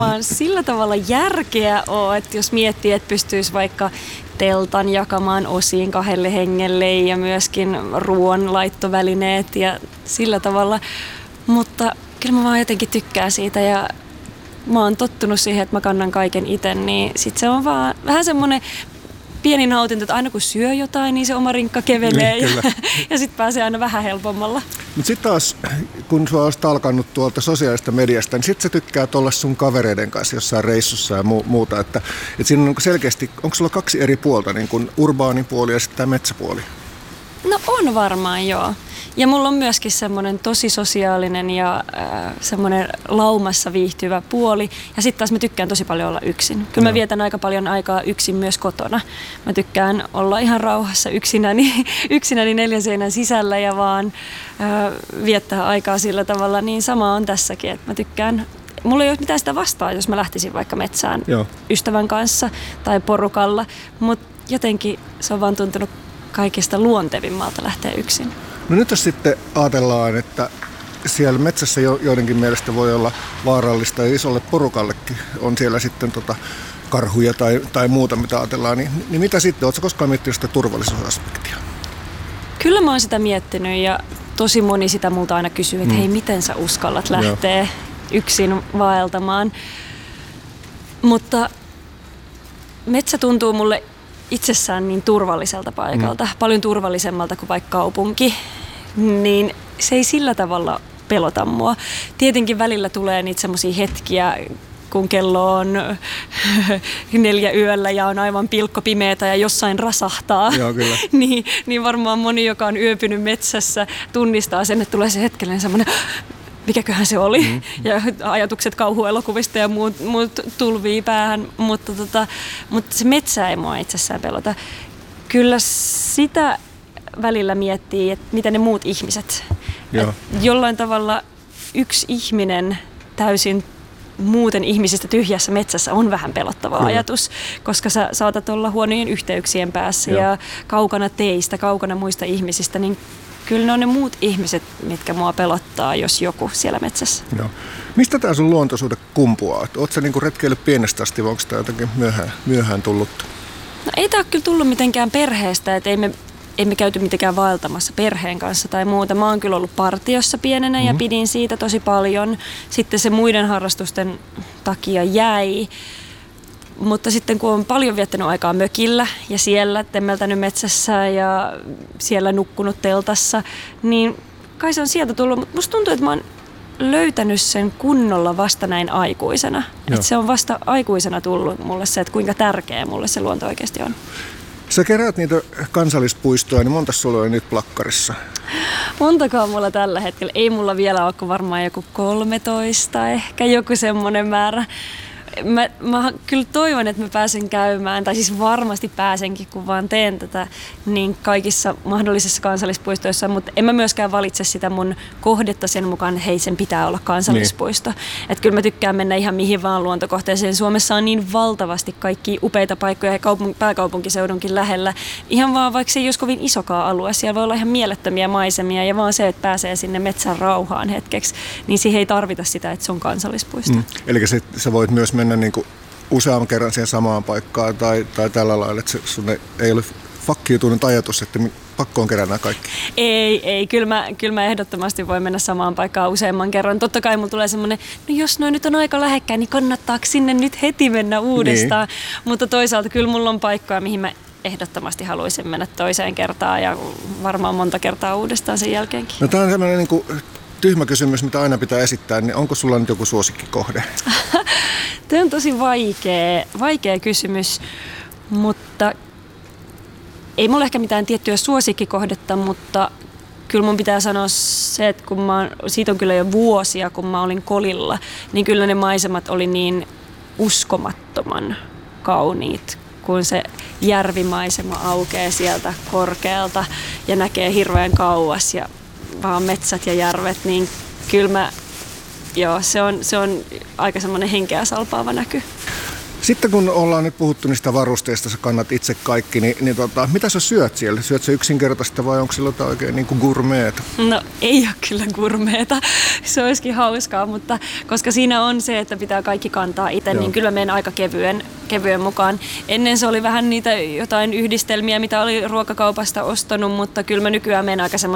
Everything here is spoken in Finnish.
Vaan sillä tavalla järkeä ole, että jos miettii, että pystyisi vaikka teltan jakamaan osiin 2 hengelle ja myöskin ruoanlaittovälineet ja sillä tavalla. Mutta kyllä mä vaan jotenkin tykkään siitä ja mä oon tottunut siihen, että mä kannan kaiken itse, niin sit se on vaan vähän semmoinen pieni nautinto, että aina kun syö jotain, niin se oma rinkka kevelee ja sitten pääsee aina vähän helpommalla. Mutta sitten taas, kun sua olet alkanut tuolta sosiaalista mediasta, niin sitten sä tykkäät olla sun kavereiden kanssa jossain reissussa ja muuta. Että siinä on selkeästi, onko sulla 2 eri puolta, niin kuin urbaani puoli ja sitten tämä metsäpuoli? No on varmaan joo. Ja mulla on myöskin semmoinen tosi sosiaalinen ja semmoinen laumassa viihtyvä puoli. Ja sitten taas mä tykkään tosi paljon olla yksin. Kyllä mä vietän aika paljon aikaa yksin myös kotona. Mä tykkään olla ihan rauhassa yksinäni 4 seinän sisällä ja vaan viettää aikaa sillä tavalla. Niin sama on tässäkin, että mä tykkään. Mulla ei ole mitään sitä vastaa, jos mä lähtisin vaikka metsään ystävän kanssa tai porukalla. Mutta jotenkin se on vaan tuntunut kaikista luontevimmalta lähteä yksin. No nyt jos sitten ajatellaan, että siellä metsässä joidenkin mielestä voi olla vaarallista ja isolle porukallekin on siellä sitten karhuja tai muuta, mitä ajatellaan, niin mitä sitten? Oletko koskaan miettinyt sitä turvallisuusaspektia? Kyllä mä oon sitä miettinyt ja tosi moni sitä multa aina kysyy, että hei, miten sä uskallat lähteä yksin vaeltamaan. Mutta metsä tuntuu mulle itsessään niin turvalliselta paikalta, paljon turvallisemmalta kuin vaikka kaupunki, niin se ei sillä tavalla pelota mua. Tietenkin välillä tulee niitä semmoisia hetkiä, kun kello on 4 yöllä ja on aivan pilkkopimeätä ja jossain rasahtaa. Joo, kyllä. niin varmaan moni, joka on yöpynyt metsässä, tunnistaa sen, että tulee se hetkellinen semmoinen, mikäköhän se oli, ja ajatukset kauhuelokuvista ja muut tulvii päähän, mutta se metsä ei mua itsessään pelota. Kyllä sitä välillä miettii, että mitä ne muut ihmiset. Jollain tavalla yksi ihminen täysin muuten ihmisistä tyhjässä metsässä on vähän pelottava ajatus, koska sä saatat olla huonojen yhteyksien päässä ja kaukana teistä, kaukana muista ihmisistä, niin kyllä ne on ne muut ihmiset, mitkä mua pelottaa, jos joku siellä metsässä. Joo. Mistä tämä sun luontoisuuden kumpuaa? Oletko sä niinku retkeillyt pienestä asti vai onko tämä jotenkin myöhään tullut? No ei tämä ole kyllä tullut mitenkään perheestä, että ei me käyty mitenkään vaeltamassa perheen kanssa tai muuta. Mä oon kyllä ollut partiossa pienenä ja pidin siitä tosi paljon. Sitten se muiden harrastusten takia jäi. Mutta sitten kun on paljon viettänyt aikaa mökillä ja siellä temmeltänyt metsässä ja siellä nukkunut teltassa, niin kai se on sieltä tullut. Mutta musta tuntuu, että mä oon löytänyt sen kunnolla vasta näin aikuisena. Että se on vasta aikuisena tullut mulle se, että kuinka tärkeä mulle se luonto oikeasti on. Sä keräät niitä kansallispuistoja, niin monta sulla on nyt plakkarissa? Montakaan mulla tällä hetkellä. Ei mulla vielä ole, varmaan joku 13 ehkä, joku semmoinen määrä. Mä kyllä toivon, että mä pääsen käymään, tai siis varmasti pääsenkin, kun vaan teen tätä, niin kaikissa mahdollisissa kansallispuistoissa, mutta en mä myöskään valitse sitä mun kohdetta sen mukaan, että hei, sen pitää olla kansallispuisto. Niin. Että kyllä mä tykkään mennä ihan mihin vaan luontokohteeseen. Suomessa on niin valtavasti kaikkia upeita paikkoja ja pääkaupunkiseudunkin lähellä. Ihan vaan, vaikka se ei olisi kovin isokaan alue, siellä voi olla ihan mielettömiä maisemia ja vaan se, että pääsee sinne metsän rauhaan hetkeksi, niin siihen ei tarvita sitä, että se on kansallispuisto. Eli sä voit myös mennä niin kuin useamman kerran siihen samaan paikkaan tai tällä lailla, että sun ei ole fakkiutunut ajatus, että pakko on kerää kaikki. Ei. Kyllä mä ehdottomasti voi mennä samaan paikkaan useamman kerran. Totta kai mulla tulee semmoinen, no jos noin nyt on aika lähekkäin, niin kannattaako sinne nyt heti mennä uudestaan? Niin. Mutta toisaalta kyllä mulla on paikkoja, mihin mä ehdottomasti haluaisin mennä toiseen kertaan ja varmaan monta kertaa uudestaan sen jälkeenkin. No tää on semmoinen niin kuin tyhmä kysymys, mitä aina pitää esittää, niin onko sulla nyt joku suosikkikohde? Tämä on tosi vaikea kysymys, mutta ei mulla ehkä mitään tiettyä suosikkikohdetta, mutta kyllä mun pitää sanoa se, että kun siitä on kyllä jo vuosia, kun mä olin Kolilla, niin kyllä ne maisemat oli niin uskomattoman kauniit, kun se järvimaisema aukeaa sieltä korkealta ja näkee hirveän kauas ja vaan metsät ja järvet, niin kyllä se on aika semmoinen henkeä salpaava näky. Sitten kun ollaan nyt puhuttu niistä varusteista, sä kannat itse kaikki, niin mitä sä syöt siellä? Syöt sä yksinkertaista vai onko sillä jotain oikein niin kuin gourmeeta? No ei ole kyllä gourmeeta. Se olisikin hauskaa, mutta koska siinä on se, että pitää kaikki kantaa itse, niin kyllä menen aika kevyen mukaan. Ennen se oli vähän niitä jotain yhdistelmiä, mitä oli ruokakaupasta ostanut, mutta kyllä mä nykyään menen aika